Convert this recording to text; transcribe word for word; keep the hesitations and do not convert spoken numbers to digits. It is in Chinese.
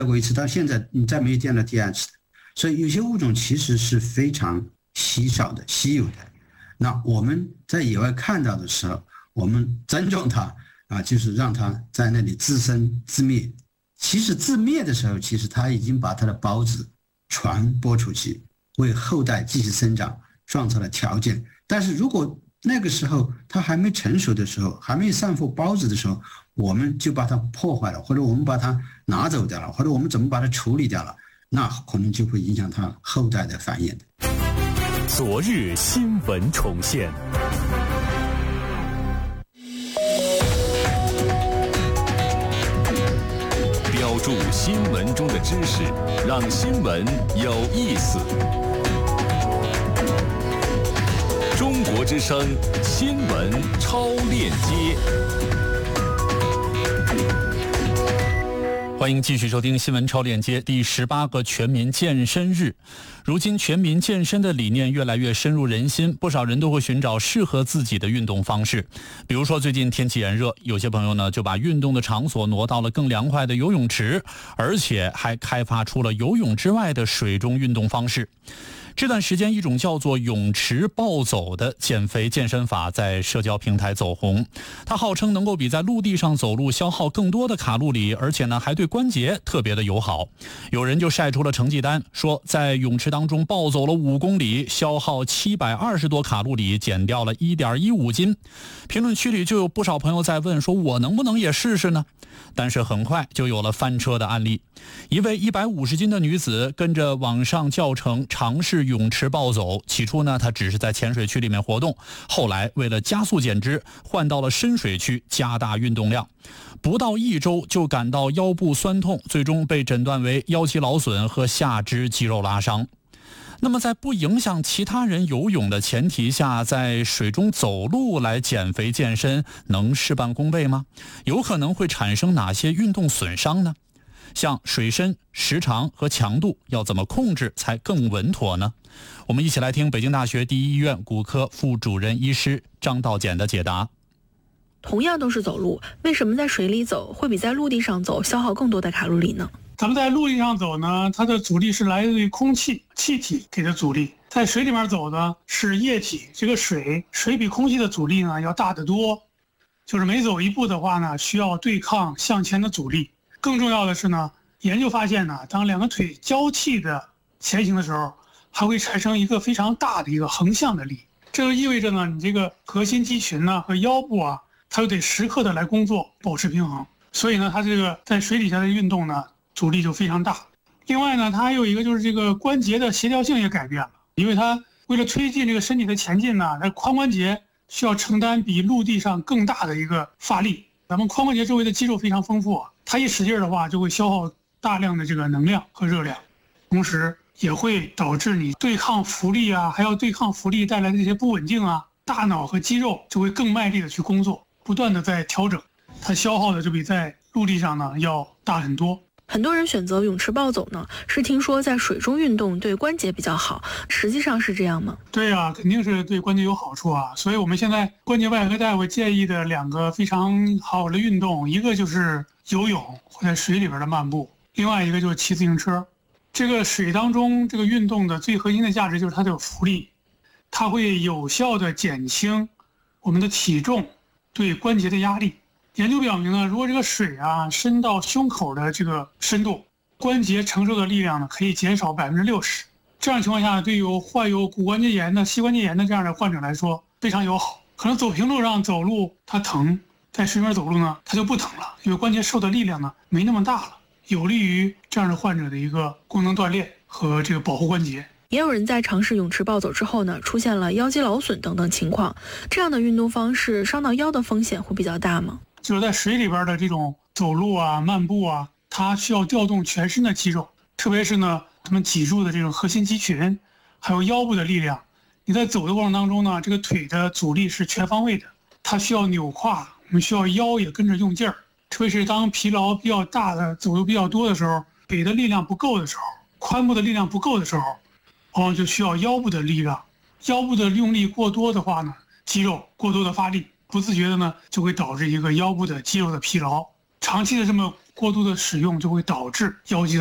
过一次，到现在你再没有见到第二次。所以有些物种其实是非常稀少的、稀有的。那我们在野外看到的时候，我们尊重它啊，就是让它在那里自生自灭。其实自灭的时候，其实它已经把它的孢子传播出去，为后代继续生长创造了条件。但是如果那个时候它还没成熟的时候，还没有散布孢子的时候，我们就把它破坏了，或者我们把它拿走掉了，或者我们怎么把它处理掉了，那可能就会影响它后代的繁衍。 昨日新闻重现，标注新闻中的知识，让新闻有意思。中国之声新闻超链接，欢迎继续收听新闻超链接。第十八个全民健身日，如今全民健身的理念越来越深入人心，不少人都会寻找适合自己的运动方式。比如说最近天气炎热，有些朋友呢就把运动的场所挪到了更凉快的游泳池，而且还开发出了游泳之外的水中运动方式。这段时间，一种叫做泳池暴走的减肥健身法在社交平台走红。它号称能够比在陆地上走路消耗更多的卡路里，而且呢还对关节特别的友好。有人就晒出了成绩单，说在泳池当中暴走了五公里，消耗七百二十多卡路里，减掉了一点一五斤。评论区里就有不少朋友在问，说我能不能也试试呢？但是很快就有了翻车的案例。一位一百五十斤的女子跟着网上教程尝试泳池暴走，起初呢她只是在浅水区里面活动，后来为了加速减脂，换到了深水区加大运动量，不到一周就感到腰部酸痛，最终被诊断为腰肌劳损和下肢肌肉拉伤。那么在不影响其他人游泳的前提下，在水中走路来减肥健身能事半功倍吗？有可能会产生哪些运动损伤呢？像水深、时长和强度要怎么控制才更稳妥呢？我们一起来听北京大学第一医院骨科副主任医师张道简的解答。 同样都是走路，为什么在水里走会比在陆地上走消耗更多的卡路里呢？ 咱们在陆地上走呢，它的阻力是来自于空气、气体给的阻力；在水里面走呢，是液体。这个水，水比空气的阻力呢要大得多，就是每走一步的话呢，需要对抗向前的阻力。更重要的是呢，研究发现呢，当两个腿交替的前行的时候，还会产生一个非常大的一个横向的力。这就意味着呢，你这个核心肌群呢和腰部啊，它就得时刻的来工作，保持平衡。所以呢，它这个在水底下的运动呢，阻力就非常大。另外呢，它还有一个就是这个关节的协调性也改变了，因为它为了推进这个身体的前进呢，那髋关节需要承担比陆地上更大的一个发力。咱们髋关节周围的肌肉非常丰富，它一使劲的话，就会消耗大量的这个能量和热量，同时也会导致你对抗浮力啊，还要对抗浮力带来的这些不稳定啊，大脑和肌肉就会更卖力的去工作，不断的在调整，它消耗的就比在陆地上呢要大很多。 很多人选择泳池暴走呢，是听说在水中运动对关节比较好，实际上是这样吗？ 对啊，肯定是对关节有好处啊。所以我们现在关节外科大夫建议的两个非常好的运动，一个就是游泳或在水里边的漫步，另外一个就是骑自行车。这个水当中这个运动的最核心的价值就是它的浮力，它会有效的减轻我们的体重对关节的压力。研究表明呢，如果这个水啊深到胸口的这个深度，关节承受的力量呢可以减少百分之六十。这样情况下，对有患有骨关节炎的、膝关节炎的这样的患者来说非常友好。可能走平路上走路它疼，在水面走路呢它就不疼了，因为关节受的力量呢没那么大了，有利于这样的患者的一个功能锻炼和这个保护关节。 也有人在尝试泳池暴走之后呢，出现了腰肌劳损等等情况，这样的运动方式伤到腰的风险会比较大吗？ 就是在水里边的这种走路啊、漫步啊，它需要调动全身的肌肉，特别是呢，他们脊柱的这种核心肌群，还有腰部的力量。你在走的过程当中呢，这个腿的阻力是全方位的，它需要扭胯，我们需要腰也跟着用劲儿。特别是当疲劳比较大的、走的比较多的时候，腿的力量不够的时候，髋部的力量不够的时候，往往就需要腰部的力量。腰部的用力过多的话呢，肌肉过多的发力，不自觉的呢，就会导致一个腰部的肌肉的疲劳。长期的这么过度的使用就会导致腰肌